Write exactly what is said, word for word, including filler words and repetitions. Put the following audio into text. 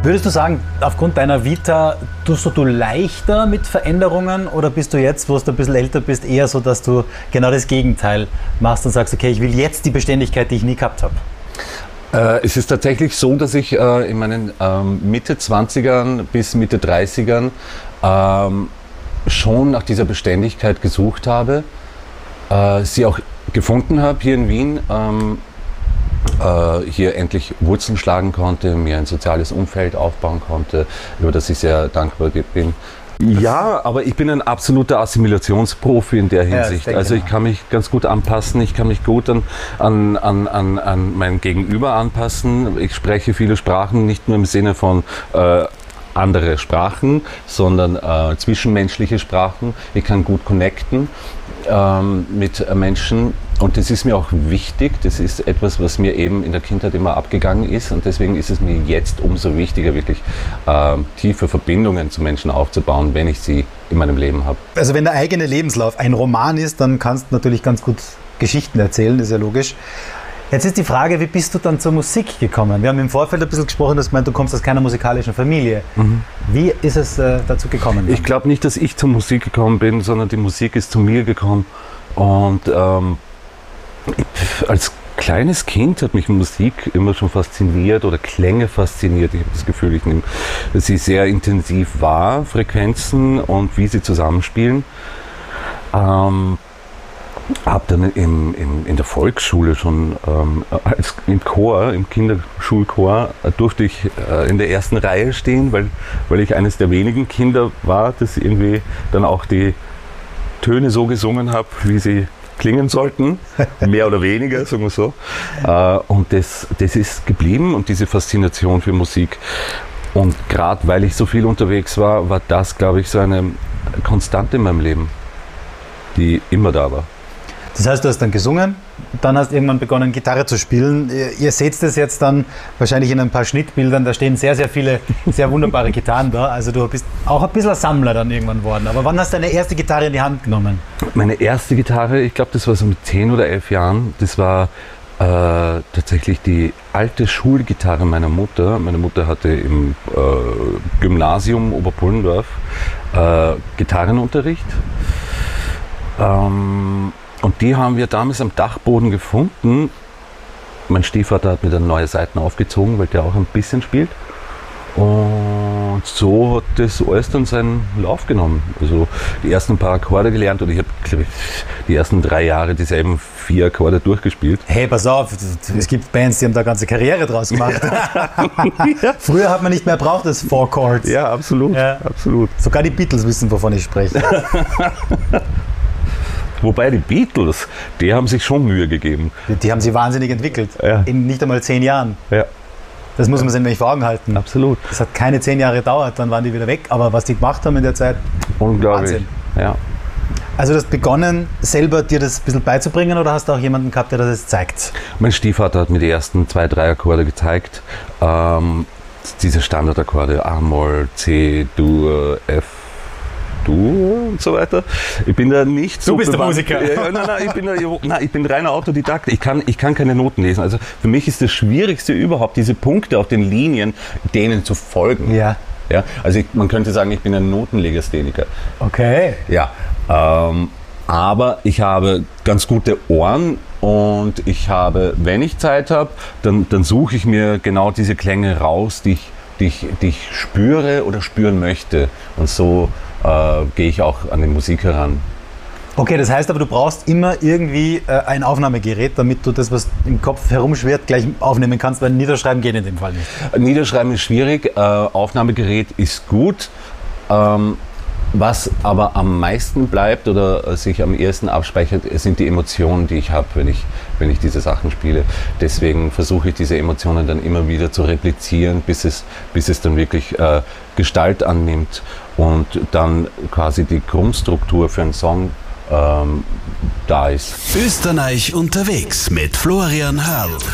Würdest du sagen, aufgrund deiner Vita tust du leichter mit Veränderungen oder bist du jetzt, wo du ein bisschen älter bist, eher so, dass du genau das Gegenteil machst und sagst, okay, ich will jetzt die Beständigkeit, die ich nie gehabt habe? Äh, es ist tatsächlich so, dass ich äh, in meinen ähm, Mitte zwanzigern bis Mitte dreißigern ähm, schon nach dieser Beständigkeit gesucht habe, äh, sie auch gefunden habe hier in Wien, ähm, äh, hier endlich Wurzeln schlagen konnte, mir ein soziales Umfeld aufbauen konnte, über das ich sehr dankbar bin. Ja, aber ich bin ein absoluter Assimilationsprofi in der Hinsicht. Ja, also ich kann mich ganz gut anpassen, ich kann mich gut an, an, an, an, an mein Gegenüber anpassen. Ich spreche viele Sprachen, nicht nur im Sinne von äh, andere Sprachen, sondern äh, zwischenmenschliche Sprachen. Ich kann gut connecten ähm, mit Menschen. Und das ist mir auch wichtig, das ist etwas, was mir eben in der Kindheit immer abgegangen ist und deswegen ist es mir jetzt umso wichtiger, wirklich äh, tiefe Verbindungen zu Menschen aufzubauen, wenn ich sie in meinem Leben habe. Also wenn der eigene Lebenslauf ein Roman ist, dann kannst du natürlich ganz gut Geschichten erzählen, ist ja logisch. Jetzt ist die Frage, wie bist du dann zur Musik gekommen? Wir haben im Vorfeld ein bisschen gesprochen, dass du meinst, du kommst aus keiner musikalischen Familie. Mhm. Wie ist es äh, dazu gekommen? Dann? Ich glaube nicht, dass ich zur Musik gekommen bin, sondern die Musik ist zu mir gekommen und ähm, als kleines Kind hat mich Musik immer schon fasziniert oder Klänge fasziniert. Ich habe das Gefühl, ich nehme sie sehr intensiv wahr, Frequenzen und wie sie zusammenspielen. Ähm, habe dann im, im, in der Volksschule schon ähm, als, im Chor, im Kinderschulchor, äh, durfte ich äh, in der ersten Reihe stehen, weil, weil ich eines der wenigen Kinder war, das irgendwie dann auch die Töne so gesungen habe, wie sie klingen sollten, mehr oder weniger, sagen wir so. Und das, das ist geblieben und diese Faszination für Musik. Und gerade weil ich so viel unterwegs war, war das, glaube ich, so eine Konstante in meinem Leben, die immer da war. Das heißt, du hast dann gesungen, dann hast du irgendwann begonnen, Gitarre zu spielen. Ihr, ihr seht das jetzt dann wahrscheinlich in ein paar Schnittbildern, da stehen sehr, sehr viele, sehr wunderbare Gitarren da. Also du bist auch ein bisschen ein Sammler dann irgendwann geworden. Aber wann hast du deine erste Gitarre in die Hand genommen? Meine erste Gitarre, ich glaube, das war so mit zehn oder elf Jahren. Das war äh, tatsächlich die alte Schulgitarre meiner Mutter. Meine Mutter hatte im äh, Gymnasium Oberpullendorf äh, Gitarrenunterricht. Ähm, Und die haben wir damals am Dachboden gefunden. Mein Stiefvater hat mir dann neue Saiten aufgezogen, weil der auch ein bisschen spielt. Und so hat das alles dann seinen Lauf genommen. Also die ersten paar Akkorde gelernt und ich habe, glaube ich, die ersten drei Jahre dieselben vier Akkorde durchgespielt. Hey, pass auf, es gibt Bands, die haben da ganze Karriere draus gemacht. Ja. Früher hat man nicht mehr braucht das Four Chords. Ja, absolut, ja. absolut. Sogar die Beatles wissen, wovon ich spreche. Wobei die Beatles, die haben sich schon Mühe gegeben. Die, die haben sie wahnsinnig entwickelt. Ja. In nicht einmal zehn Jahren. Ja. Das muss man sich nämlich vor Augen halten. Absolut. Das hat keine zehn Jahre gedauert, dann waren die wieder weg. Aber was die gemacht haben in der Zeit, unglaublich. Wahnsinn. Ja. Also du hast begonnen, selber dir das ein bisschen beizubringen oder hast du auch jemanden gehabt, der das zeigt? Mein Stiefvater hat mir die ersten zwei, drei Akkorde gezeigt. Ähm, diese Standardakkorde A-Moll, C, Dur, F, Dur und so weiter. Ich bin da nicht so... Du bist der Musiker. Ja, nein, nein, ich bin, da, nein, ich bin reiner Autodidakt. Ich kann, ich kann keine Noten lesen. Also für mich ist das Schwierigste überhaupt, diese Punkte auf den Linien, denen zu folgen. Ja. Ja, also ich, man könnte sagen, ich bin ein Notenlegastheniker. Okay. Ja, ähm, aber ich habe ganz gute Ohren und ich habe, wenn ich Zeit habe, dann, dann suche ich mir genau diese Klänge raus, die ich, die ich, die ich spüre oder spüren möchte. Und so äh, gehe ich auch an die Musik heran. Okay, das heißt aber, du brauchst immer irgendwie äh, ein Aufnahmegerät, damit du das, was im Kopf herumschwirrt, gleich aufnehmen kannst, weil niederschreiben geht in dem Fall nicht. Niederschreiben ist schwierig, äh, Aufnahmegerät ist gut. Ähm, was aber am meisten bleibt oder sich am ehesten abspeichert, sind die Emotionen, die ich habe, wenn ich, wenn ich diese Sachen spiele. Deswegen versuche ich diese Emotionen dann immer wieder zu replizieren, bis es, bis es dann wirklich äh, Gestalt annimmt und dann quasi die Grundstruktur für einen Song ähm, da ist. Österreich unterwegs mit Florian Harl.